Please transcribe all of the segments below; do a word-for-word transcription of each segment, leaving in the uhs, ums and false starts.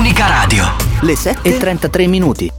Unica Radio. Le sette e trentatré minuti.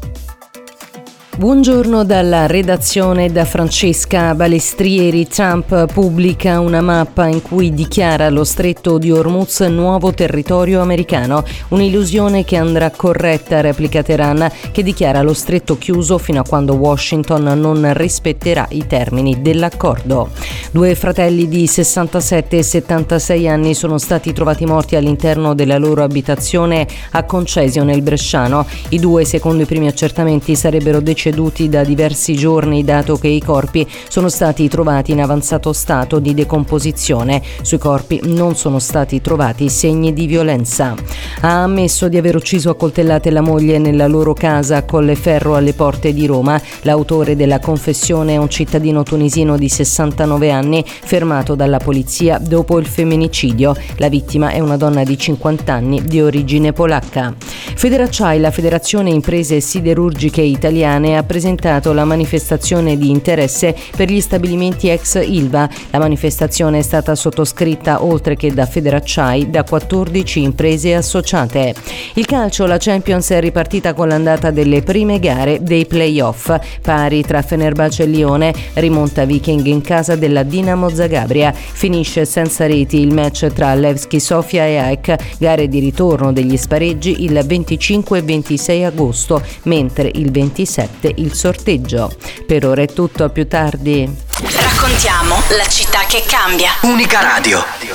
Buongiorno dalla redazione, da Francesca Balestrieri. Trump pubblica una mappa in cui dichiara lo stretto di Hormuz nuovo territorio americano. Un'illusione che andrà corretta, replica Teheran, che dichiara lo stretto chiuso fino a quando Washington non rispetterà i termini dell'accordo. Due fratelli di sessantasette e settantasei anni sono stati trovati morti all'interno della loro abitazione a Concesio nel Bresciano. I due, secondo i primi accertamenti, sarebbero deceduti da diversi giorni, dato che i corpi sono stati trovati in avanzato stato di decomposizione. Sui corpi non sono stati trovati segni di violenza. Ha ammesso di aver ucciso a coltellate la moglie nella loro casa a Colleferro alle porte di Roma. L'autore della confessione è un cittadino tunisino di sessantanove anni, fermato dalla polizia dopo il femminicidio. La vittima è una donna di cinquanta anni di origine polacca. Federacciai, la Federazione Imprese Siderurgiche Italiane, ha presentato la manifestazione di interesse per gli stabilimenti ex Ilva. La manifestazione è stata sottoscritta, oltre che da Federacciai, da quattordici imprese associate. Il calcio, la Champions è ripartita con l'andata delle prime gare dei play-off. Pari tra Fenerbahce e Lione, rimonta Viking in casa della Dinamo Zagabria. Finisce senza reti il match tra Levski Sofia e A E K, gare di ritorno degli spareggi il venticinque e ventisei agosto, mentre il ventisette il sorteggio. Per ora è tutto, a più tardi. Raccontiamo la città che cambia. Unica Radio.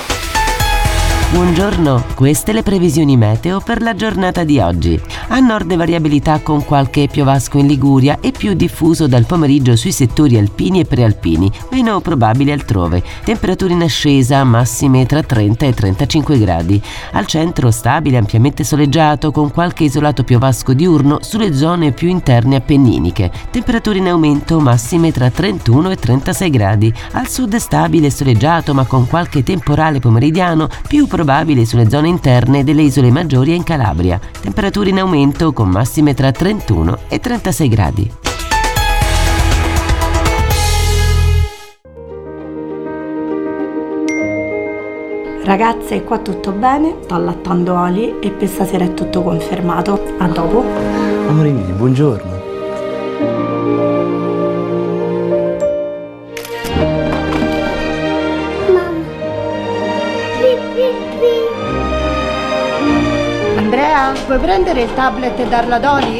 Buongiorno, queste le previsioni meteo per la giornata di oggi. A nord variabilità con qualche piovasco in Liguria e più diffuso dal pomeriggio sui settori alpini e prealpini, meno probabile altrove. Temperature in ascesa, massime tra trenta e trentacinque gradi. Al centro stabile, ampiamente soleggiato con qualche isolato piovasco diurno sulle zone più interne appenniniche. Temperature in aumento, massime tra trentuno e trentasei gradi. Al sud stabile e soleggiato ma con qualche temporale pomeridiano, più probabile sulle zone interne delle isole maggiori e in Calabria. Temperature in aumento con massime tra trentuno e trentasei gradi. Ragazze, qua tutto bene, sto allattando Oli e per stasera è tutto confermato. A dopo. Amore mio, buongiorno. Andrea, puoi prendere il tablet e darlo ad Oli?